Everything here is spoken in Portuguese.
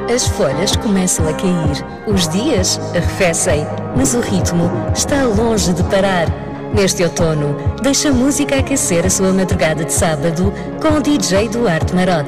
As folhas começam a cair, os dias arrefecem, mas o ritmo está longe de parar. Neste outono, deixa a música aquecer a sua madrugada de sábado com o DJ Duarte Marote.